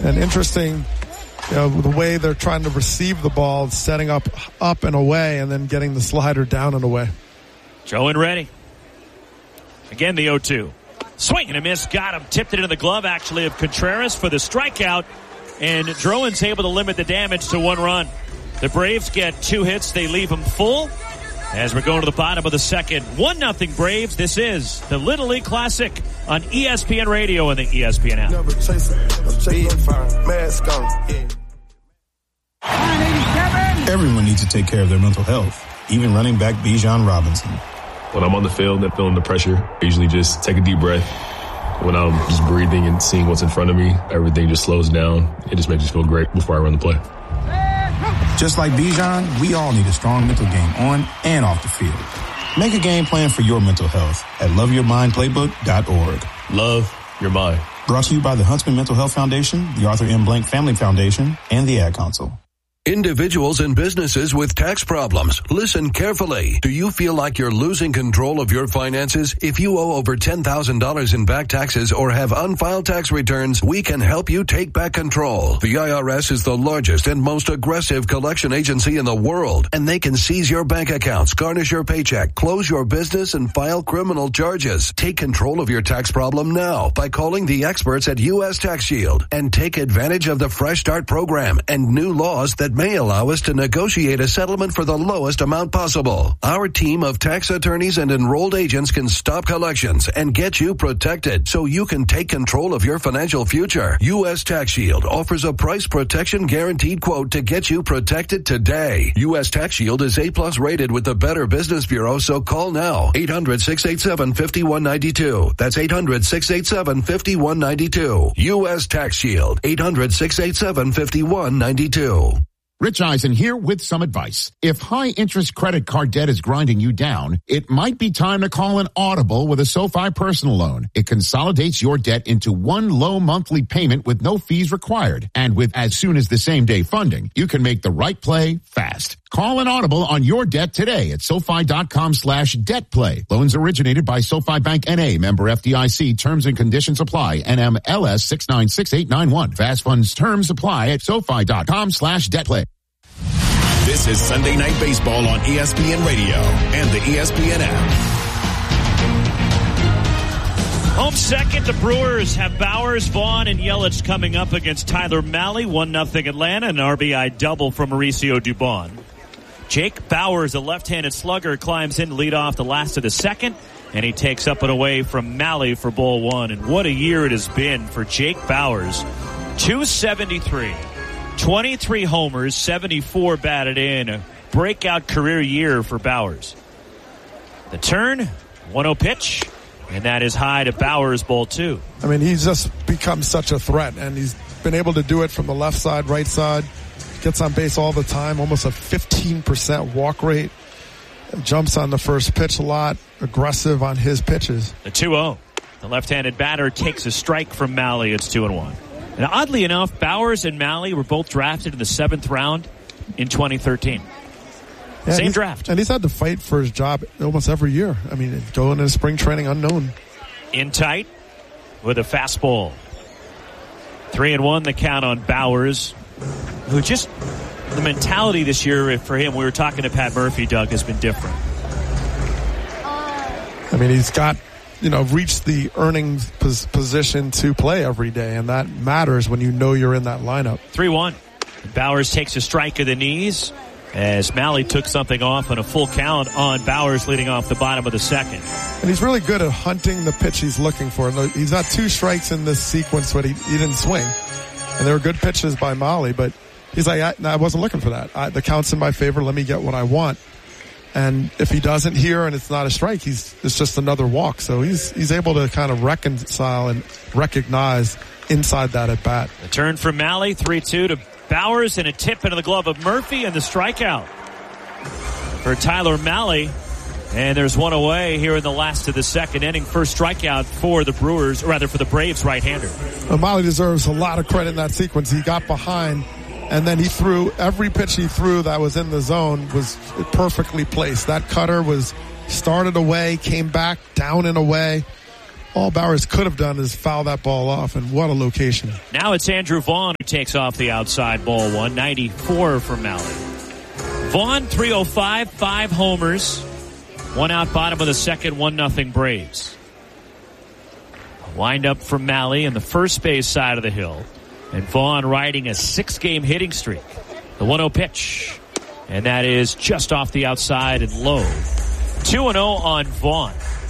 And interesting, the way they're trying to receive the ball, setting up and away, and then getting the slider down and away. Joe and ready. Again, the 0-2. Swing and a miss. Got him. Tipped it into the glove, actually, of Contreras for the strikeout. And Drowan's able to limit the damage to 1 run. The Braves get 2 hits. They leave them full as we're going to the bottom of the second. 1-0 Braves. This is the Little League Classic on ESPN Radio and the ESPN app. Everyone needs to take care of their mental health, even running back Bijan Robinson. When I'm on the field and feeling the pressure, I usually just take a deep breath. When I'm just breathing and seeing what's in front of me, everything just slows down. It just makes me feel great before I run the play. Just like Bijan, we all need a strong mental game on and off the field. Make a game plan for your mental health at loveyourmindplaybook.org. Love your mind. Brought to you by the Huntsman Mental Health Foundation, the Arthur M. Blank Family Foundation, and the Ad Council. Individuals and businesses with tax problems, listen carefully. Do you feel like you're losing control of your finances? If you owe over $10,000 in back taxes or have unfiled tax returns, we can help you take back control. The IRS is the largest and most aggressive collection agency in the world, and they can seize your bank accounts, garnish your paycheck, close your business, and file criminal charges. Take control of your tax problem now by calling the experts at U.S. Tax Shield and take advantage of the Fresh Start program and new laws that may allow us to negotiate a settlement for the lowest amount possible. Our team of tax attorneys and enrolled agents can stop collections and get you protected so you can take control of your financial future. U.S. Tax Shield offers a price protection guaranteed quote to get you protected today. U.S. Tax Shield is A+ rated with the Better Business Bureau, so call now. 800-687-5192. That's 800-687-5192. U.S. Tax Shield. 800-687-5192. Rich Eisen here with some advice. If high-interest credit card debt is grinding you down, it might be time to call an Audible with a SoFi personal loan. It consolidates your debt into one low monthly payment with no fees required. And with as soon as the same-day funding, you can make the right play fast. Call an Audible on your debt today at SoFi.com/debtplay. Loans originated by SoFi Bank N.A. Member FDIC. Terms and conditions apply. NMLS 696891. Fast funds terms apply at SoFi.com/debtplay. This is Sunday Night Baseball on ESPN Radio and the ESPN app. Home second, the Brewers have Bowers, Vaughn, and Yelich coming up against Tyler Mahle. 1-0 Atlanta, an RBI double from Mauricio Dubon. Jake Bowers, a left-handed slugger, climbs in to lead off the last of the second, and he takes up and away from Mahle for ball one. And what a year it has been for Jake Bowers. 273. 23 homers, 74 batted in. A breakout career year for Bowers. The turn, 1-0 pitch, and that is high to Bowers, ball two. I mean, he's just become such a threat, and he's been able to do it from the left side, right side. Gets on base all the time, almost a 15% walk rate. Jumps on the first pitch a lot, aggressive on his pitches. The 2-0. The left-handed batter takes a strike from Mahle. It's 2-1. And oddly enough, Bowers and Mahle were both drafted in the 7th round in 2013. Yeah, Same draft. And he's had to fight for his job almost every year. I mean, going into spring training unknown. In tight with a fastball. 3-1 the count on Bowers, who just, the mentality this year for him, we were talking to Pat Murphy, Doug, has been different. I mean, he's got, reached the earning position to play every day, and that matters when you know you're in that lineup. 3-1. Bowers takes a strike of the knees as Mahle took something off on a full count on Bowers leading off the bottom of the second. And he's really good at hunting the pitch he's looking for. He's got 2 strikes in this sequence, but he didn't swing. And they were good pitches by Mahle, but he's like, I wasn't looking for that. The count's in my favor. Let me get what I want. And if he doesn't hear and it's not a strike, it's just another walk. So he's able to kind of reconcile and recognize inside that at bat. The turn from Mahle, 3-2 to Bowers, and a tip into the glove of Murphy, and the strikeout for Tyler Mahle. And there's one away here in the last of the second inning. First strikeout for the Brewers, or rather for the Braves right-hander. Well, Mahle deserves a lot of credit in that sequence. He got behind, and then he threw, every pitch he threw that was in the zone was perfectly placed. That cutter was started away, came back, down and away. all Bowers could have done is foul that ball off, and what a location. Now it's Andrew Vaughn who takes off the outside, ball one. 94 for Mahle. Vaughn, 305, 5 homers. 1 out, bottom of the second, 1-0 Braves. Wind up from Mahle in the first base side of the hill. And Vaughn riding a 6-game hitting streak. The 1-0 pitch. And that is just off the outside and low. 2-0 on Vaughn.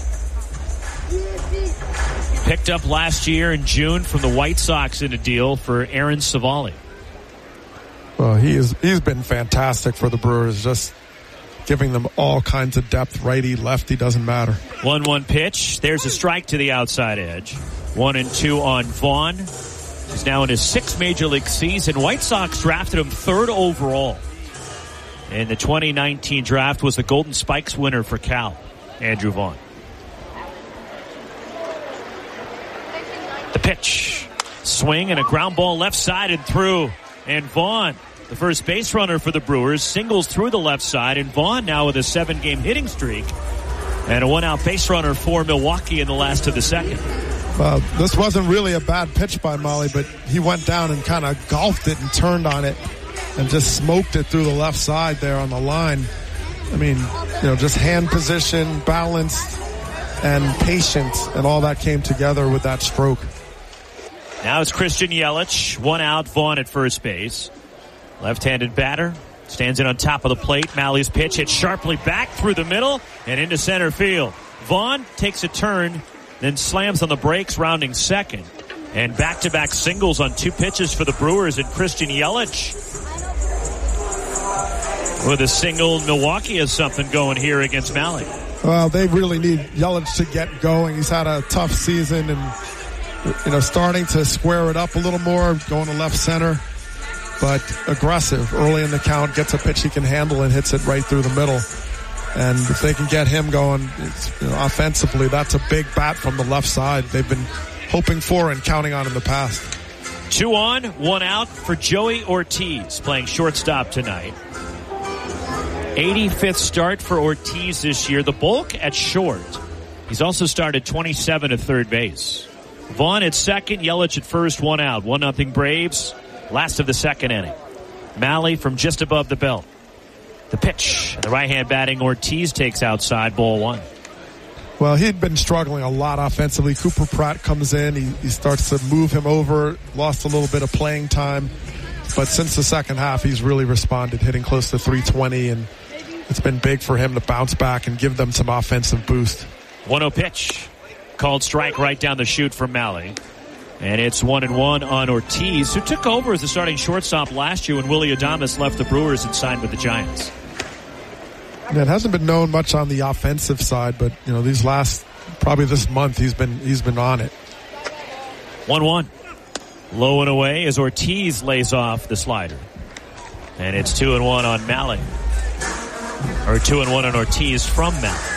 Picked up last year in June from the White Sox in a deal for Aaron Savali. Well, he's been fantastic for the Brewers, just giving them all kinds of depth. Righty, lefty, doesn't matter. 1-1 pitch. There's a strike to the outside edge. 1-2 on Vaughn. He's now in his 6th Major League season. White Sox drafted him 3rd overall. In the 2019 draft was the Golden Spikes winner for Cal, Andrew Vaughn. The pitch. Swing and a ground ball left side and through. And Vaughn, the first base runner for the Brewers, singles through the left side. And Vaughn now with a 7-game hitting streak. And a 1-out base runner for Milwaukee in the last of the second. This wasn't really a bad pitch by Mahle, but he went down and kind of golfed it and turned on it and just smoked it through the left side there on the line. I mean, just hand position, balance, and patience, and all that came together with that stroke. Now it's Christian Yelich. 1 out, Vaughn at first base. Left-handed batter. Stands in on top of the plate. Mahle's pitch hits sharply back through the middle and into center field. Vaughn takes a turn, then slams on the brakes, rounding second. And back-to-back singles on 2 pitches for the Brewers, and Christian Yelich with a single. Milwaukee has something going here against Mahle. Well, they really need Yelich to get going. He's had a tough season and, starting to square it up a little more, going to left center, but aggressive early in the count, gets a pitch he can handle and hits it right through the middle. And if they can get him going offensively, that's a big bat from the left side. They've been hoping for and counting on in the past. 2 on, 1 out for Joey Ortiz, playing shortstop tonight. 85th start for Ortiz this year. The bulk at short. He's also started 27 at third base. Vaughn at second, Yelich at first, 1 out. 1-0 Braves, last of the second inning. Mahle from just above the belt. The pitch. The right-hand batting Ortiz takes outside, ball 1. Well, he'd been struggling a lot offensively. Cooper Pratt comes in. He starts to move him over. Lost a little bit of playing time. But since the second half, he's really responded, hitting close to 320. And it's been big for him to bounce back and give them some offensive boost. 1-0 pitch. Called strike right down the chute from Mahle. And it's 1-1 on Ortiz, who took over as the starting shortstop last year when Willie Adames left the Brewers and signed with the Giants. Yeah, it hasn't been known much on the offensive side, but probably this month he's been on it. 1-1. Low and away as Ortiz lays off the slider. And it's 2-1 on Mahle. Or 2-1 on Ortiz from Mahle.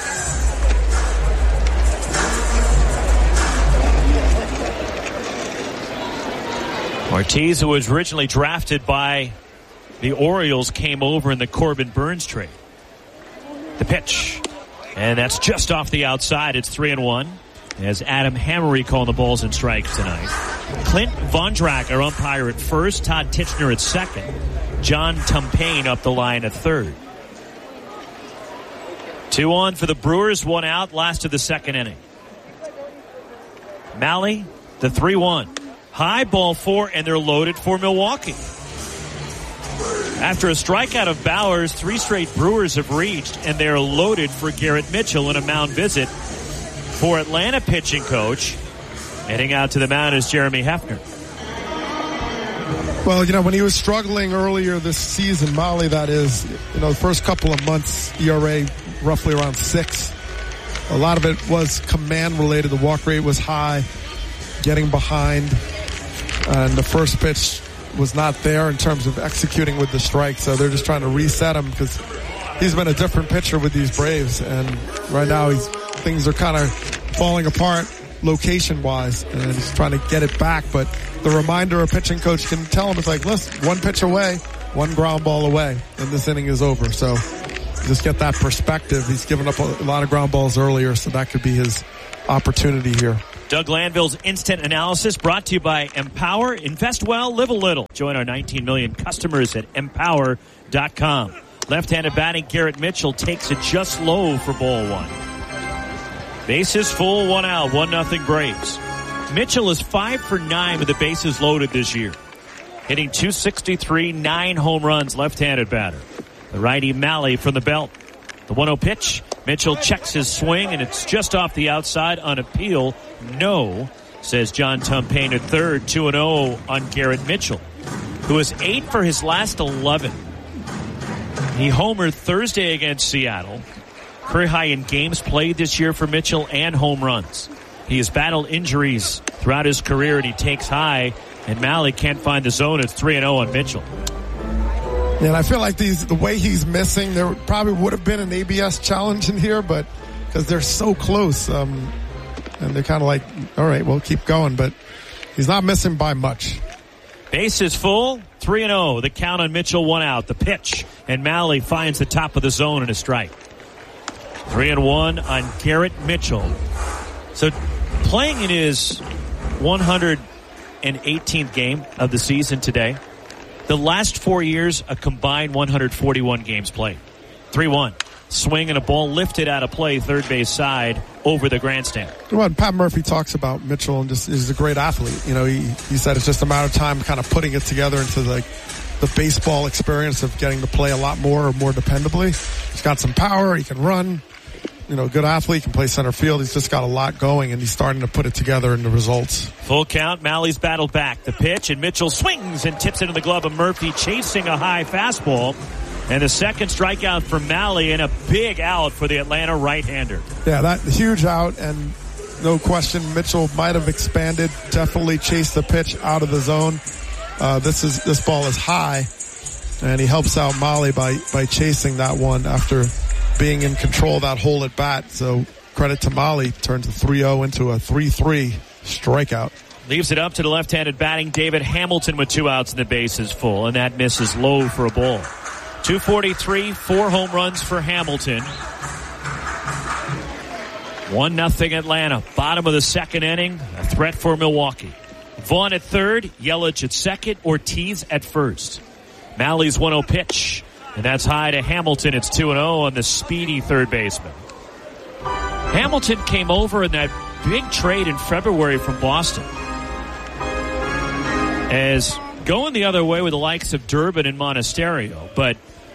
Ortiz, who was originally drafted by the Orioles, came over in the Corbin Burns trade. The pitch. And that's just off the outside. It's 3-1. As Adam Hammery calling the balls and strikes tonight. Clint Vondrack, our umpire, at first. Todd Tichenor at second. John Tumpane up the line at third. 2 on for the Brewers, 1 out, last of the second inning. Mahle, the 3-1. High, ball 4, and they're loaded for Milwaukee. After a strikeout of Bowers, 3 straight Brewers have reached, and they're loaded for Garrett Mitchell in a mound visit for Atlanta pitching coach. Heading out to the mound is Jeremy Hefner. Well, when he was struggling earlier this season, Mahle, that is, the first couple of months, ERA roughly around 6. A lot of it was command related. The walk rate was high, getting behind, and the first pitch was not there in terms of executing with the strike. So they're just trying to reset him because he's been a different pitcher with these Braves, and right now things are kind of falling apart location-wise, and he's trying to get it back. But the reminder a pitching coach can tell him, it's like, listen, 1 pitch away, 1 ground ball away, and this inning is over. So just get that perspective. He's given up a lot of ground balls earlier, so that could be his opportunity here. Doug Glanville's Instant Analysis brought to you by Empower. Invest well, live a little. Join our 19 million customers at empower.com. Left-handed batting, Garrett Mitchell takes it just low for ball one. Bases full, 1 out, 1-0 Braves. Mitchell is 5 for 9 with the bases loaded this year. Hitting .263, 9 home runs, left-handed batter. The righty Malley from the belt. The 1-0 pitch. Mitchell checks his swing, and it's just off the outside on appeal. No, says John Tumpane at third. 2-0 on Garrett Mitchell, who is 8 for his last 11. He homered Thursday against Seattle. Career high in games played this year for Mitchell and home runs. He has battled injuries throughout his career, and he takes high, and Malley can't find the zone. It's 3-0 on Mitchell. Yeah, and I feel like the way he's missing, there probably would have been an ABS challenge in here, but because they're so close, and they're kind of like, all right, we'll keep going, but he's not missing by much. Base is full, 3-0. The count on Mitchell, 1 out. The pitch, and Malley finds the top of the zone and a strike. 3-1 on Garrett Mitchell. So playing in his 118th game of the season today. The last 4 years, a combined 141 games played. 3-1. Swing and a ball lifted out of play, third base side, over the grandstand. Well, Pat Murphy talks about Mitchell and just is a great athlete. You know, he said it's just a matter of time kind of putting it together into the baseball experience of getting to play a lot more dependably. He's got some power. He can run. You know, good athlete, can play center field. He's just got a lot going, and he's starting to put it together in the results. Full count. Malley's battled back. The pitch, and Mitchell swings and tips into the glove of Murphy, chasing a high fastball. And the second strikeout for Malley, and a big out for the Atlanta right-hander. Yeah, that huge out, and no question, Mitchell might have expanded, definitely chased the pitch out of the zone. This ball is high, and he helps out Malley by chasing that one after being in control of that hole at bat. So credit to Malley, turns a 3-0 into a 3-3 strikeout. Leaves it up to the left-handed batting David Hamilton with 2 outs and the bases full, and that misses low for a ball. 243, 4 home runs for Hamilton. 1-0 Atlanta. Bottom of the second inning, a threat for Milwaukee. Vaughn at third, Yelich at second, Ortiz at first. Malley's 1-0 pitch. And that's high to Hamilton. It's 2-0 on the speedy third baseman. Hamilton came over in that big trade in February from Boston. As going the other way with the likes of Durbin and Monasterio. But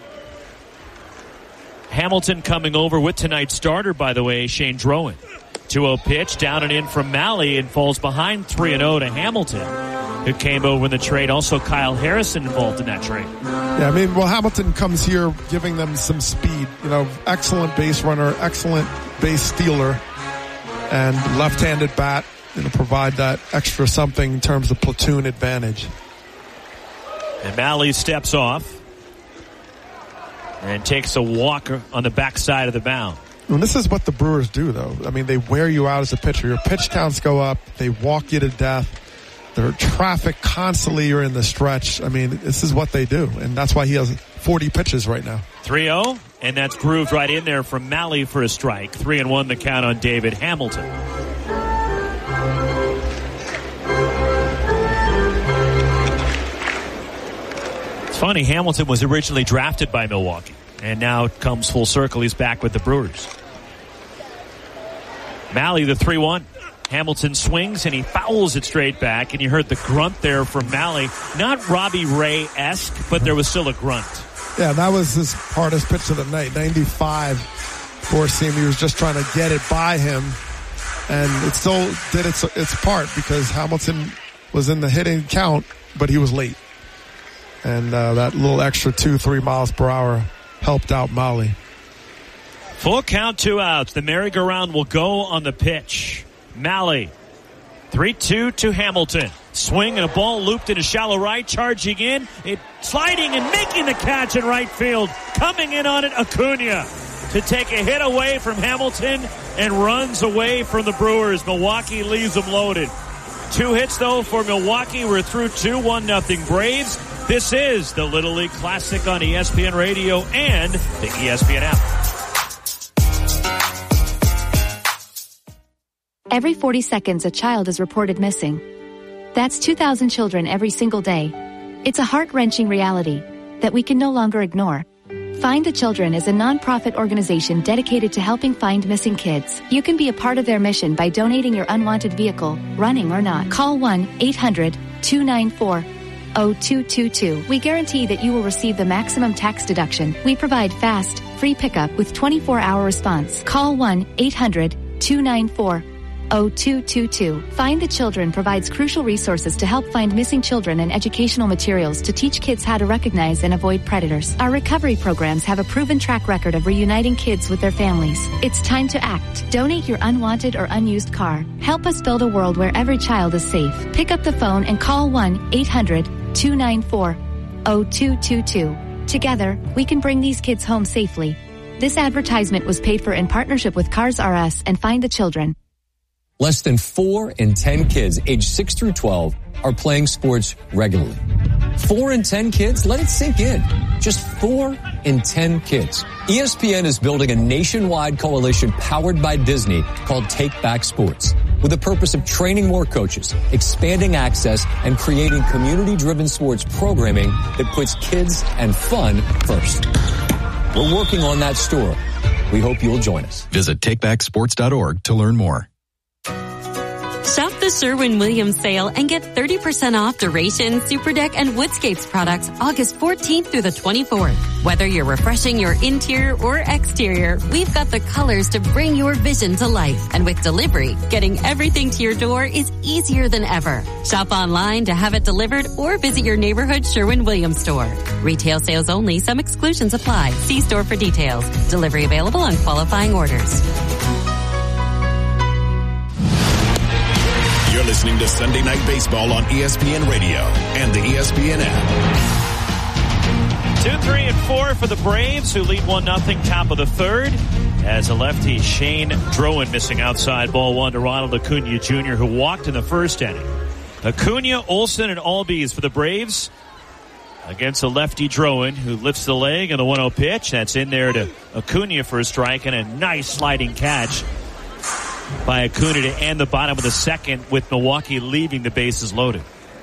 Hamilton coming over with tonight's starter, by the way, Shane Drowan. 2-0 pitch, down and in from Malley, and falls behind 3-0 to Hamilton, who came over in the trade. Also Kyle Harrison involved in that trade. Yeah, I mean, well, Hamilton comes here giving them some speed. You know, excellent base runner, excellent base stealer, and left-handed bat. You know, provide that extra something in terms of platoon advantage. And Malley steps off and takes a walk on the backside of the mound. And this is what the Brewers do, though. I mean, they wear you out as a pitcher. Your pitch counts go up. They walk you to death. Their traffic constantly, you're in the stretch. I mean, this is what they do. And that's why he has 40 pitches right now. 3-0, and that's grooved right in there from Malley for a strike. 3-1 the count on David Hamilton. It's funny, Hamilton was originally drafted by Milwaukee, and now it comes full circle. He's back with the Brewers. Malley, the 3-1. Hamilton swings, and he fouls it straight back, and you heard the grunt there from Malley. Not Robbie Ray-esque, but there was still a grunt. Yeah, that was his hardest pitch of the night. 95 four-seam. He was just trying to get it by him, and it still did its part because Hamilton was in the hitting count, but he was late. And that little extra 2-3 miles per hour helped out Malley. Full count, 2 outs. The merry-go-round will go on the pitch. Malley, 3-2 to Hamilton. Swing and a ball looped into shallow right, charging in, sliding and making the catch in right field. Coming in on it, Acuna to take a hit away from Hamilton and runs away from the Brewers. Milwaukee leaves them loaded. 2 hits, though, for Milwaukee. We're through 2-1-0 Braves. This is the Little League Classic on ESPN Radio and the ESPN app. Every 40 seconds, a child is reported missing. That's 2,000 children every single day. It's a heart-wrenching reality that we can no longer ignore. Find the Children is a non-profit organization dedicated to helping find missing kids. You can be a part of their mission by donating your unwanted vehicle, running or not. Call 1-800-294-0222. We guarantee that you will receive the maximum tax deduction. We provide fast, free pickup with 24-hour response. Call 1-800-294-0222. Find the Children provides crucial resources to help find missing children and educational materials to teach kids how to recognize and avoid predators. Our recovery programs have a proven track record of reuniting kids with their families. It's time to act. Donate your unwanted or unused car. Help us build a world where every child is safe. Pick up the phone and call 1-800-294-0222. Together, we can bring these kids home safely. This advertisement was paid for in partnership with Cars R Us and Find the Children. Less than 4 in 10 kids aged 6 through 12 are playing sports regularly. 4 in 10 kids? Let it sink in. Just 4 in 10 kids. ESPN is building a nationwide coalition powered by Disney called Take Back Sports, with the purpose of training more coaches, expanding access, and creating community-driven sports programming that puts kids and fun first. We're working on that story. We hope you'll join us. Visit takebacksports.org to learn more. Shop the Sherwin-Williams sale and get 30% off Duration, Superdeck, and Woodscapes products August 14th through the 24th. Whether you're refreshing your interior or exterior, we've got the colors to bring your vision to life. And with delivery, getting everything to your door is easier than ever. Shop online to have it delivered or visit your neighborhood Sherwin-Williams store. Retail sales only. Some exclusions apply. See store for details. Delivery available on qualifying orders. You're listening to Sunday Night Baseball on ESPN Radio and the ESPN app. 2, 3, and 4 for the Braves, who lead 1-0 top of the third. As a lefty, Shane Drowan missing outside ball 1 to Ronald Acuna Jr., who walked in the first inning. Acuna, Olsen, and Albies for the Braves against a lefty Drowan, who lifts the leg on the 1-0 pitch. That's in there to Acuna for a strike, and a nice sliding catch by Acuna to end the bottom of the second, with Milwaukee leaving the bases loaded.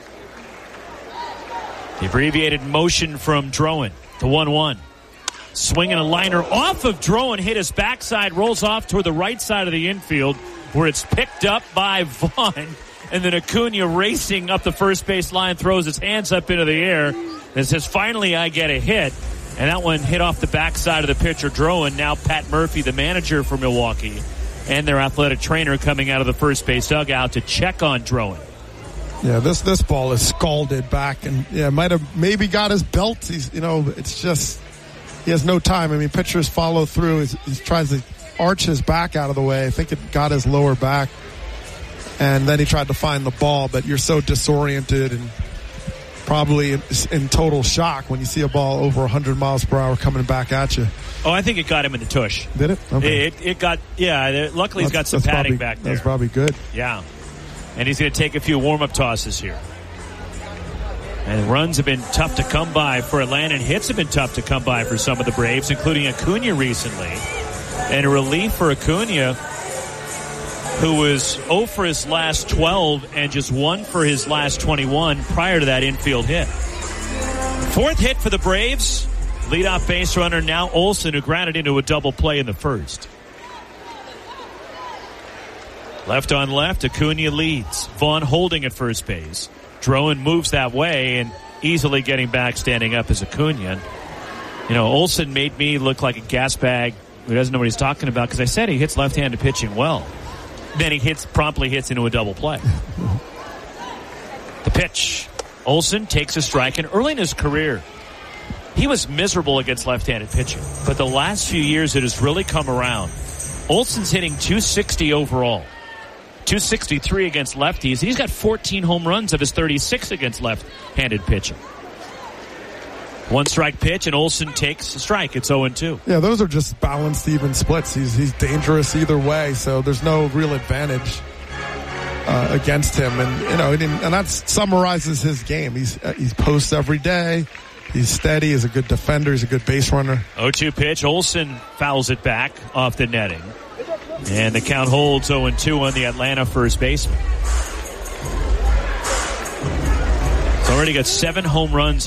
The abbreviated motion from Drowan to 1-1. Swinging a liner off of Drowan, hit his backside, rolls off toward the right side of the infield, where it's picked up by Vaughn. And then Acuna, racing up the first base line, throws his hands up into the air and says, "Finally, I get a hit." And that one hit off the backside of the pitcher, Drowan. Now Pat Murphy, the manager for Milwaukee, and their athletic trainer coming out of the first base dugout to check on Drowan. Yeah, this ball is scalded back, and might have maybe got his belt. It's just he has no time. I mean, pitchers follow through. He tries to arch his back out of the way. I think it got his lower back, and then he tried to find the ball. But you're so disoriented and probably in total shock when you see a ball over 100 miles per hour coming back at you. Oh, I think it got him in the tush. Did it? Okay. It got, luckily he's got some padding back there. That's probably good. Yeah. And he's going to take a few warm-up tosses here. And runs have been tough to come by for Atlanta, and hits have been tough to come by for some of the Braves, including Acuna recently. And a relief for Acuna, who was 0 for his last 12 and just 1 for his last 21 prior to that infield hit. Fourth hit for the Braves. Leadoff base runner now Olsen, who grounded into a double play in the first. Left on left, Acuna leads. Vaughn holding at first base. Drowan moves that way and easily getting back, standing up as Acuna. Olsen made me look like a gas bag who doesn't know what he's talking about, because I said he hits left-handed pitching well. Then he promptly hits into a double play. The pitch. Olsen takes a strike, and early in his career, he was miserable against left-handed pitching. But the last few years, it has really come around. Olsen's hitting .260 overall. .263 against lefties. He's got 14 home runs of his 36 against left-handed pitching. 1 strike pitch, and Olsen takes a strike. It's 0-2. Yeah, those are just balanced, even splits. He's dangerous either way, so there's no real advantage against him. And that summarizes his game. He's posts every day. He's steady. He's a good defender. He's a good base runner. 0-2 pitch. Olsen fouls it back off the netting. And the count holds 0-2 on the Atlanta first baseman. He's already got 7 home runs